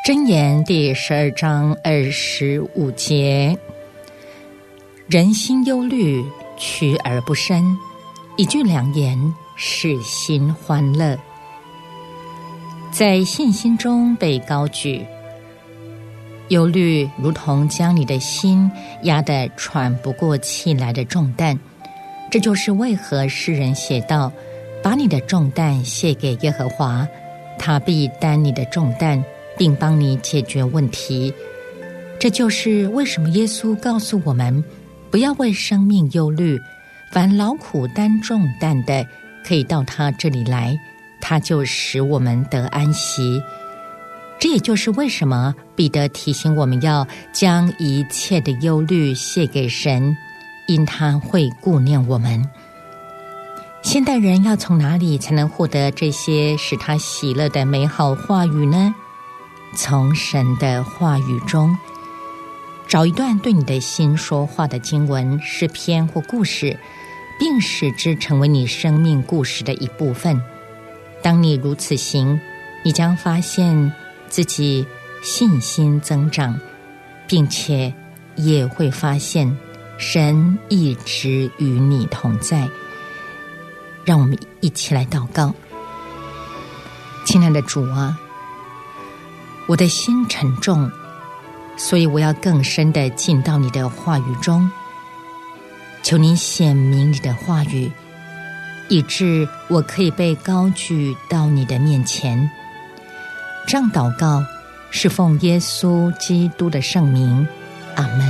箴言第12章25节，人心忧虑，屈而不伸，一句良言，使心欢乐。在信心中被高举，忧虑如同将你的心压得喘不过气来的重担。这就是为何诗人写道：把你的重担卸给耶和华，他必担你的重担，并帮你解决问题。这就是为什么耶稣告诉我们，不要为生命忧虑，凡劳苦担重担的，可以到他这里来，他就使我们得安息。这也就是为什么彼得提醒我们要将一切的忧虑卸给神，因他会顾念我们。现代人要从哪里才能获得这些使他喜乐的美好话语呢？从神的话语中，找一段对你的心说话的经文、诗篇或故事，并使之成为你生命故事的一部分。当你如此行，你将发现自己信心增长，并且也会发现神一直与你同在。让我们一起来祷告。亲爱的主啊，我的心沉重，所以我要更深地进到你的话语中，求你显明你的话语，以致我可以被高举到你的面前。这样祷告是奉耶稣基督的圣名，阿们。